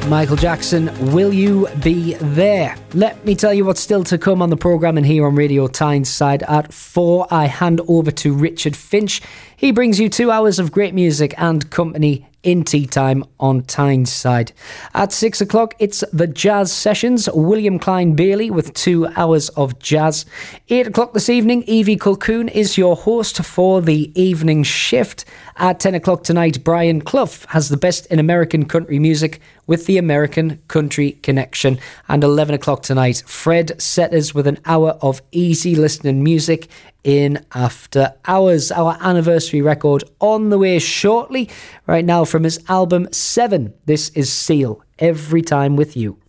Michael Jackson, Will You Be There? Let me tell you what's still to come on the programme, and here on Radio Tyneside at 4, I hand over to Richard Finch. He brings you 2 hours of great music and company in tea time on Tyneside. At 6 o'clock, it's the Jazz Sessions, William Klein Bailey with 2 hours of jazz. 8 o'clock this evening, Evie Colquhoun is your host for the evening shift. At 10 o'clock tonight, Brian Clough has the best in American country music with the American Country Connection. And 11 o'clock tonight, Fred Setters with an hour of easy listening music in After Hours. Our anniversary record on the way shortly. Right now from his album 7, this is Seal, Every Time With You.